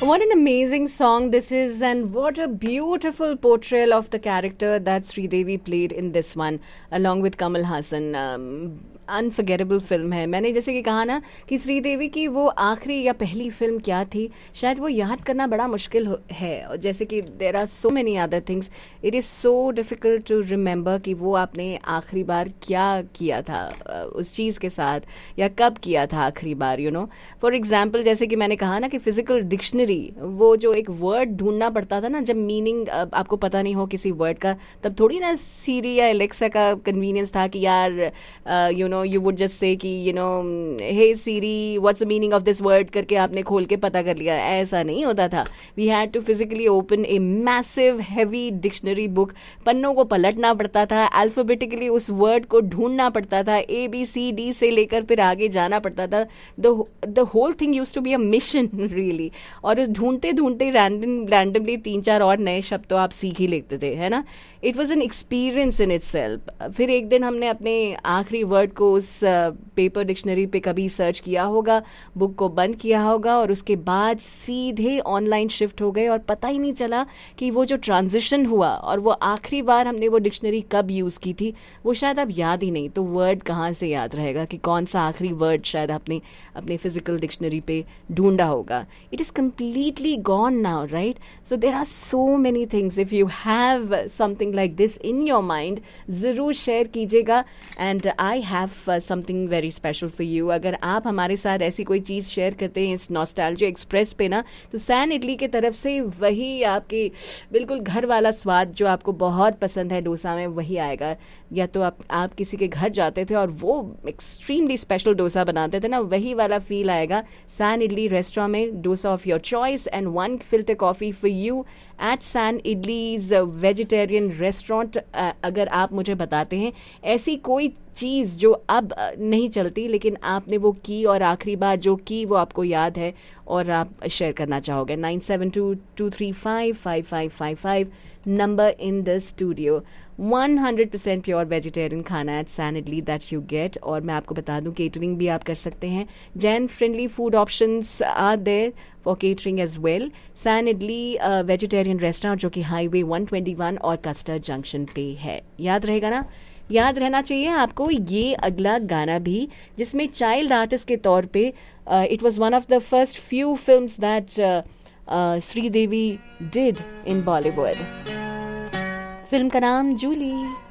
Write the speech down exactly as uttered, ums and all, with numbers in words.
What an amazing song this is, and what a beautiful portrayal of the character that Sridevi played in this one, along with Kamal Hassan. Um, unforgettable film है. मैंने जैसे कि कहा ना कि श्रीदेवी की वो आखिरी या पहली फिल्म क्या थी, शायद वो याद करना बड़ा मुश्किल है. और जैसे कि there are so many other things, it is so difficult to remember कि वो आपने आखिरी बार क्या किया था उस चीज़ के साथ, या कब किया था आखिरी बार. यू नो, फॉर एग्जाम्पल जैसे कि मैंने कहा ना कि फिजिकल डिक्शनरी, वो जो एक वर्ड ढूंढना पड़ता था ना, जब मीनिंग आपको पता नहीं हो किसी वर्ड का, तब थोड़ी ना सीरी या एलेक्सा का कन्वीनियंस था कि यार you know you would just say कि you know hey Siri what's the meaning of this word करके आपने खोल के पता कर लिया. ऐसा नहीं होता था. we had to physically open a massive heavy dictionary book. पन्नों को पलटना पड़ता था, alphabetically उस word को ढूंढना पड़ता था, A B C D से लेकर फिर आगे जाना पड़ता था. the the whole thing used to be a mission really. और ढूंढते ढूंढते रैंडम रैंडमली तीन चार और नए शब्द तो आप सीख ही लेते थे, है ना. It was an experience in itself. फिर एक दिन हमने अपने आखिरी वर्ड को उस पेपर uh, डिक्शनरी पे कभी सर्च किया होगा, बुक को बंद किया होगा, और उसके बाद सीधे ऑनलाइन शिफ्ट हो गए और पता ही नहीं चला कि वो जो ट्रांजिशन हुआ और वो आखिरी बार हमने वो डिक्शनरी कब यूज़ की थी, वो शायद अब याद ही नहीं. तो वर्ड कहाँ से याद रहेगा कि कौन सा आखिरी वर्ड शायद आपने अपने फिजिकल डिक्शनरी पे ढूंढा होगा. It is completely gone now, right. So there are so many things. If you have something like this in your mind, ज़रूर शेयर कीजिएगा. And I have something very special for you. अगर आप हमारे साथ ऐसी कोई चीज़ शेयर करते हैं इस नॉस्टैल्जिया एक्सप्रेस पे ना, तो सैन इडली की तरफ से वही आपके बिल्कुल घर वाला स्वाद जो आपको बहुत पसंद है डोसा में, वही आएगा. या तो आप आप किसी के घर जाते थे और वो एक्सट्रीमली स्पेशल डोसा बनाते थे ना, वही वाला फील आएगा सैन इडली रेस्टोरेंट में. Dosa of your choice and one filter coffee for you at San idlis vegetarian restaurant. अगर आप मुझे बताते हैं ऐसी कोई चीज़ जो अब नहीं चलती लेकिन आपने वो की, और आखिरी बार जो की वो आपको याद है और आप शेयर करना चाहोगे, nine seven to to three five five five five five number in the studio. one hundred percent pure vegetarian खाना at San idli that you get. और मैं आपको बता दूं केटरिंग भी आप कर सकते हैं. Jain friendly food options are there for catering as well. San idli vegetarian restaurant जो कि हाईवे वन ट्वेंटी वन और कस्टर्ड जंक्शन पे है. याद रहेगा ना, याद रहना चाहिए आपको ये अगला गाना भी, जिसमें चाइल्ड आर्टिस्ट के तौर पे it was one of the first few films that Sridevi did in Bollywood. Film का नाम जूली.